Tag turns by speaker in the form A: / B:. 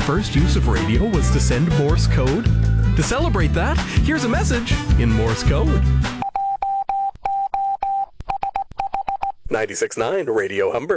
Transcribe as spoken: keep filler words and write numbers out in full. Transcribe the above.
A: first use of radio was to send Morse code? To celebrate that, here's a message in Morse code. ninety-six point nine Radio Humber.